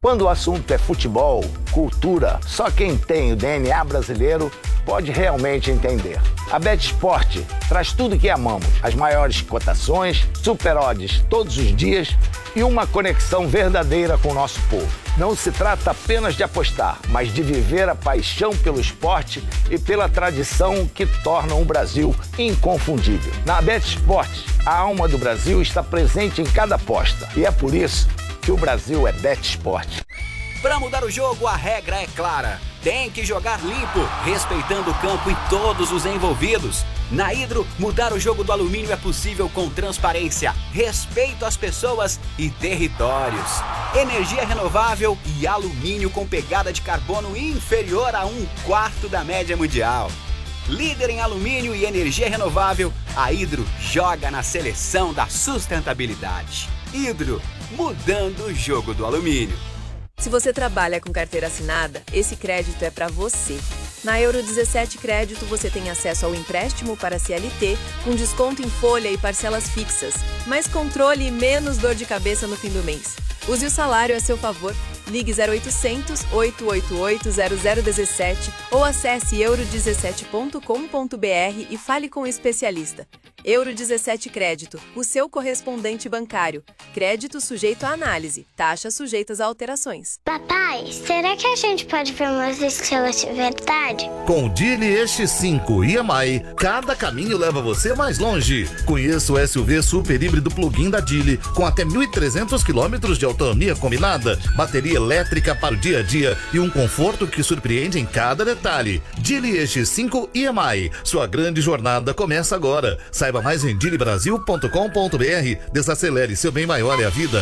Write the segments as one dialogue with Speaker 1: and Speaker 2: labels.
Speaker 1: Quando o assunto é futebol, cultura, só quem tem o DNA brasileiro pode realmente entender. A BetSport traz tudo que amamos, as maiores cotações, super odds todos os dias e uma conexão verdadeira com o nosso povo. Não se trata apenas de apostar, mas de viver a paixão pelo esporte e pela tradição que tornam o Brasil inconfundível. Na BetSport, a alma do Brasil está presente em cada aposta e é por isso que o Brasil é BetSport.
Speaker 2: Para mudar o jogo, a regra é clara. Tem que jogar limpo, respeitando o campo e todos os envolvidos. Na Hidro, mudar o jogo do alumínio é possível com transparência, respeito às pessoas e territórios. Energia renovável e alumínio com pegada de carbono inferior a 1/4 da média mundial. Líder em alumínio e energia renovável, a Hidro joga na seleção da sustentabilidade. Hidro, mudando o jogo do alumínio.
Speaker 3: Se você trabalha com carteira assinada, esse crédito é para você. Na Euro 17 Crédito, você tem acesso ao empréstimo para CLT, com desconto em folha e parcelas fixas, mais controle e menos dor de cabeça no fim do mês. Use o salário a seu favor. Ligue 0800 888 0017 ou acesse euro17.com.br e fale com o especialista. Euro 17 Crédito, o seu correspondente bancário. Crédito sujeito à análise, taxas sujeitas a alterações.
Speaker 4: Papai, será que a gente pode ver umas estrelas de verdade?
Speaker 5: Com o Geely X5 EMI, cada caminho leva você mais longe. Conheça o SUV super híbrido plug-in da Geely, com até 1.300 km de autonomia combinada, bateria elétrica para o dia a dia e um conforto que surpreende em cada detalhe. Geely X5 EMI, sua grande jornada começa agora. Saiba mais em geelybrasil.com.br. Desacelere, seu bem maior é a vida.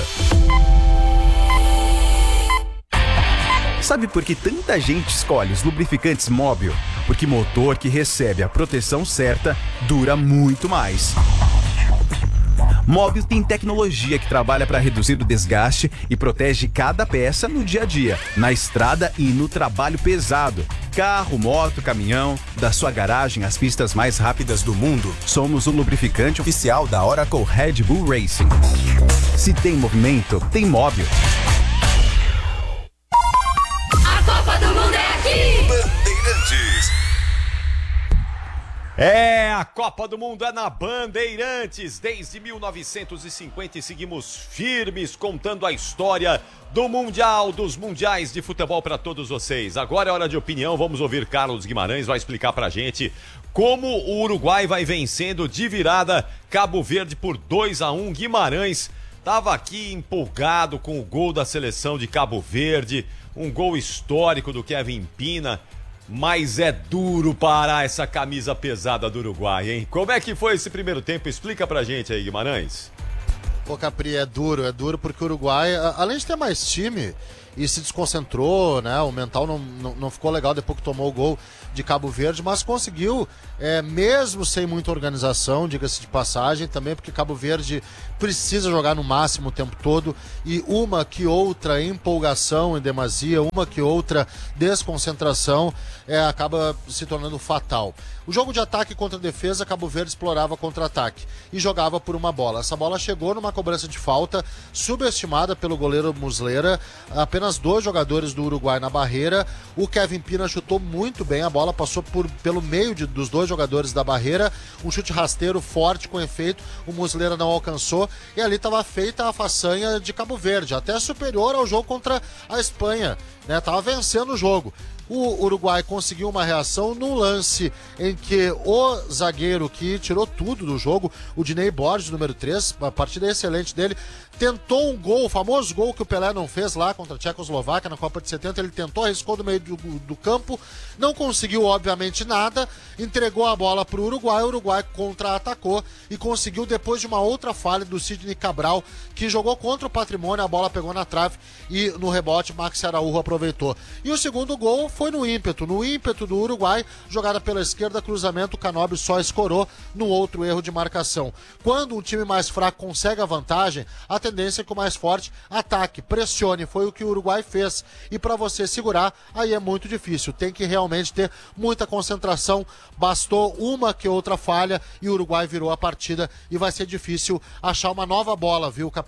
Speaker 6: Sabe por que tanta gente escolhe os lubrificantes Móbil? Porque motor que recebe a proteção certa dura muito mais. Móbil tem tecnologia que trabalha para reduzir o desgaste e protege cada peça no dia a dia, na estrada e no trabalho pesado. Carro, moto, caminhão, da sua garagem às pistas mais rápidas do mundo, somos o lubrificante oficial da Oracle Red Bull Racing. Se tem movimento, tem Móbil.
Speaker 7: A Copa do Mundo é aqui!
Speaker 5: Bandeirantes.
Speaker 8: A Copa do Mundo é na Bandeirantes. Desde 1950 seguimos firmes contando a história do Mundial, dos Mundiais de futebol para todos vocês. Agora é hora de opinião, vamos ouvir Carlos Guimarães, vai explicar pra gente como o Uruguai vai vencendo de virada Cabo Verde por 2-1. Guimarães estava aqui empolgado com o gol da seleção de Cabo Verde, um gol histórico do Kevin Pina. Mas é duro parar essa camisa pesada do Uruguai, hein? Como é que foi esse primeiro tempo? Explica pra gente aí, Guimarães.
Speaker 9: Pô, Capri, é duro porque o Uruguai, além de ter mais time e se desconcentrou, né? O mental não ficou legal depois que tomou o gol de Cabo Verde, mas conseguiu, mesmo sem muita organização, diga-se de passagem, também porque Cabo Verde precisa jogar no máximo o tempo todo e uma que outra empolgação em demasia, uma que outra desconcentração acaba se tornando fatal. O jogo de ataque contra defesa, Cabo Verde explorava contra-ataque e jogava por uma bola. Essa bola chegou numa cobrança de falta subestimada pelo goleiro Muslera, apenas 2 jogadores do Uruguai na barreira. O Kevin Pina chutou muito bem, a bola passou pelo meio dos 2 jogadores da barreira, um chute rasteiro forte com efeito, o Muslera não alcançou e ali estava feita a façanha de Cabo Verde, até superior ao jogo contra a Espanha, né? Tava vencendo o jogo. O Uruguai conseguiu uma reação no lance em que o zagueiro que tirou tudo do jogo, o Dinei Borges, número 3, a partida excelente dele, tentou um gol, o famoso gol que o Pelé não fez lá contra a Tchecoslováquia na Copa de 70, ele tentou, arriscou do meio do campo, não conseguiu obviamente nada, entregou a bola para o Uruguai contra-atacou e conseguiu depois de uma outra falha do Sidney Cabral, que jogou contra o Patrimônio, a bola pegou na trave e no rebote Maxi Araújo aproveitou. E o segundo gol foi no ímpeto do Uruguai, jogada pela esquerda, cruzamento, o Canóbio só escorou no outro erro de marcação. Quando um time mais fraco consegue a vantagem, a tendência é que o mais forte ataque, pressione, foi o que o Uruguai fez. E para você segurar, aí é muito difícil, tem que realmente ter muita concentração, bastou uma que outra falha e o Uruguai virou a partida e vai ser difícil achar uma nova bola, viu,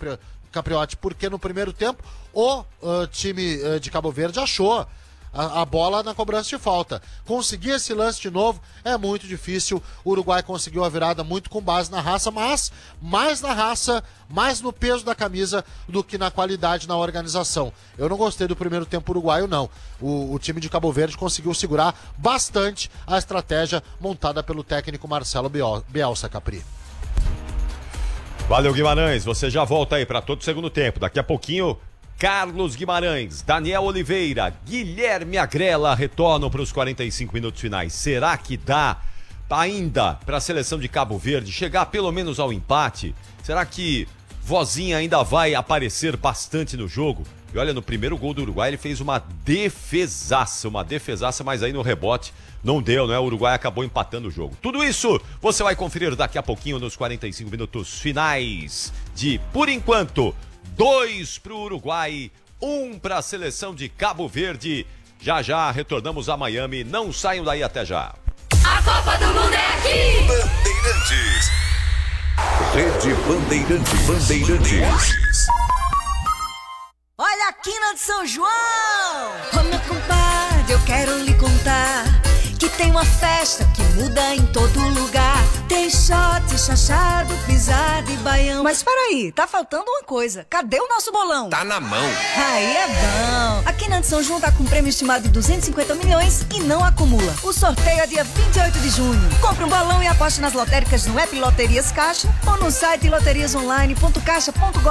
Speaker 9: Capriotti, porque no primeiro tempo o time de Cabo Verde achou a bola na cobrança de falta. Conseguir esse lance de novo é muito difícil. O Uruguai conseguiu a virada muito com base na raça, mas mais na raça, mais no peso da camisa do que na qualidade na organização. Eu não gostei do primeiro tempo uruguaio, não. O time de Cabo Verde conseguiu segurar bastante a estratégia montada pelo técnico Marcelo Bielsa, Capri.
Speaker 8: Valeu, Guimarães. Você já volta aí para todo o segundo tempo. Daqui a pouquinho, Carlos Guimarães, Daniel Oliveira, Guilherme Agrela retornam para os 45 minutos finais. Será que dá ainda para a seleção de Cabo Verde chegar pelo menos ao empate? Será que Vozinha ainda vai aparecer bastante no jogo? E olha, no primeiro gol do Uruguai ele fez uma defesaça, mas aí no rebote não deu, né? O Uruguai acabou empatando o jogo. Tudo isso você vai conferir daqui a pouquinho nos 45 minutos finais de, por enquanto, 2 para o Uruguai, 1 para a seleção de Cabo Verde. Já já retornamos a Miami, não saiam daí até já.
Speaker 7: A Copa do Mundo é aqui!
Speaker 10: Bandeirantes. Rede Bandeirantes.
Speaker 11: Olha a quina de São João! Ô meu compadre, eu quero lhe contar que tem uma festa que muda em todo lugar. Tem shot, chachado, pisado e baião. Mas peraí, tá faltando uma coisa. Cadê o nosso bolão?
Speaker 10: Tá na mão.
Speaker 11: Aí é bom. A Quina de São João tá com um prêmio estimado de 250 milhões e não acumula. O sorteio é dia 28 de junho. Compre um bolão e aposte nas lotéricas no app Loterias Caixa ou no site loteriasonline.caixa.gov.